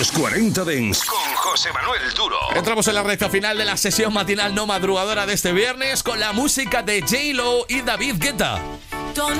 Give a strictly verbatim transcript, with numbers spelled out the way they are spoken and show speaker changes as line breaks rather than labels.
Los cuarenta Dance con José Manuel Duro.
Entramos en la recta final de la sesión matinal no madrugadora de este viernes con la música de J-Lo y David Guetta.